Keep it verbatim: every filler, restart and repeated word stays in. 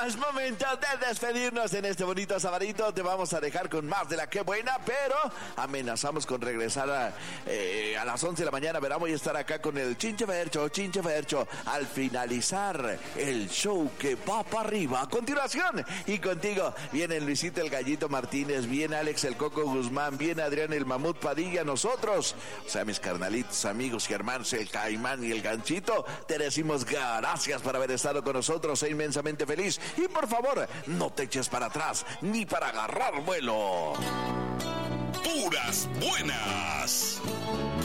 Es momento de despedirnos en este bonito sabadito. Te vamos a dejar con más de la que buena, pero amenazamos con regresar a, eh, a las once de la mañana. Verá, voy a estar acá con el Chinche Fercho, Chinche Fercho, al finalizar el show que va para arriba. A continuación, y contigo, viene Luisito el Gallito Martínez, viene Alex el Coco Guzmán, viene Adrián el Mamut Padilla, nosotros, o sea, mis carnalitos, amigos y hermanos, el Caimán y el Ganchito, te decimos gracias por haber estado con nosotros, sé inmensamente feliz, y por favor, no te eches para atrás, ni para agarrar vuelo. Puras buenas.